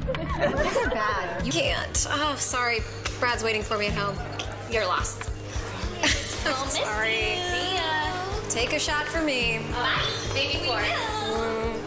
These are bad. You can't. Oh, sorry. Brad's waiting for me at home. You're lost. I'm sorry. See ya. Take a shot for me. Bye. Baby Florida.